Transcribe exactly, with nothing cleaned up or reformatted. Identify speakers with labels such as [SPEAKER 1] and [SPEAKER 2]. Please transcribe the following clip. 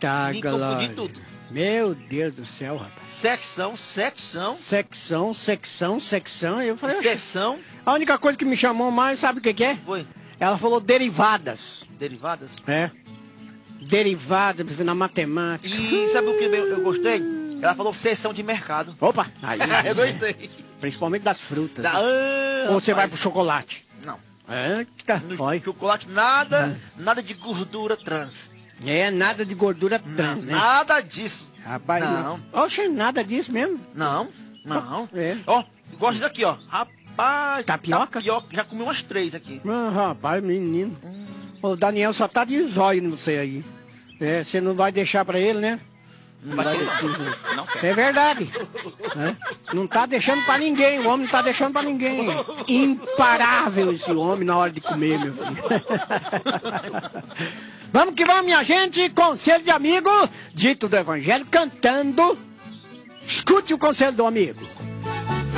[SPEAKER 1] Eita,
[SPEAKER 2] Me
[SPEAKER 1] Glória.
[SPEAKER 2] confundi tudo.
[SPEAKER 1] Meu Deus do céu, rapaz.
[SPEAKER 2] Secção, secção,
[SPEAKER 1] Secção, secção, secção. Eu falei, oxe,
[SPEAKER 2] seção.
[SPEAKER 1] a única coisa que me chamou mais, sabe o que, que é?
[SPEAKER 2] Foi.
[SPEAKER 1] Ela falou derivadas.
[SPEAKER 2] Derivadas.
[SPEAKER 1] É. Derivadas na matemática.
[SPEAKER 2] E sabe o que eu, eu gostei? Ela falou seção de mercado.
[SPEAKER 1] Opa, aí.
[SPEAKER 2] Eu gostei.
[SPEAKER 1] Principalmente das frutas.
[SPEAKER 2] Da,
[SPEAKER 1] né?
[SPEAKER 2] ah,
[SPEAKER 1] Ou você vai
[SPEAKER 2] rapaz.
[SPEAKER 1] pro chocolate?
[SPEAKER 2] Não.
[SPEAKER 1] Eita,
[SPEAKER 2] No
[SPEAKER 1] olha.
[SPEAKER 2] chocolate, nada, nada de gordura trans.
[SPEAKER 1] É, nada de gordura trans, né?
[SPEAKER 2] Nada disso.
[SPEAKER 1] Rapaz,
[SPEAKER 2] Não.
[SPEAKER 1] não. Oxe, nada disso mesmo.
[SPEAKER 2] Não, não.
[SPEAKER 1] É.
[SPEAKER 2] Ó, gosto disso aqui, ó. Rapaz,
[SPEAKER 1] Tapioca?
[SPEAKER 2] tapioca. Já comi umas três aqui.
[SPEAKER 1] Ah, rapaz, menino. O Daniel só tá de zóio no você aí. É, você não vai deixar pra ele, né?
[SPEAKER 2] Não vai querer. Não quero.
[SPEAKER 1] É verdade. Né? Não tá deixando pra ninguém. O homem não tá deixando pra ninguém. Imparável esse homem na hora de comer, meu filho. Vamos que vamos, minha gente. Conselho de amigo, dito do Evangelho, cantando. Escute o conselho do amigo.